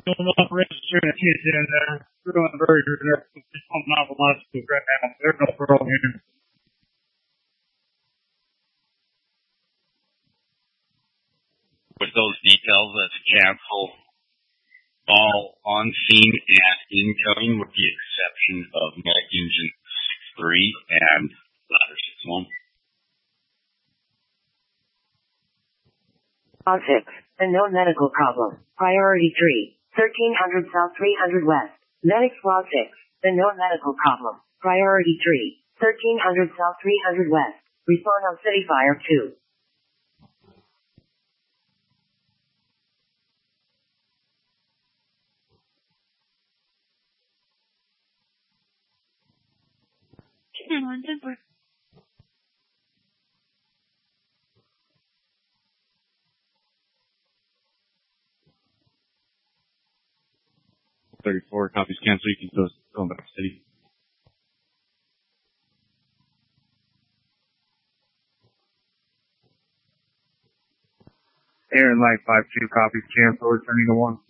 Still not registering a kids in there. We're doing the burgers there. Just pumping off a lot of food right now. There's no problem here. With those details, let's cancel all on scene and incoming with the exception of medic engine 6-3 and ladder 6-1. 6. A no medical problem. Priority 3. 1300 South 300 West. Medic Squad 6. A no medical problem. Priority 3. 1300 South 300 West. Respond on City Fire 2. Denver. 34 copies cancel. You can go back to city. Aaron Light 5-2 copies cancel. Returning to 1.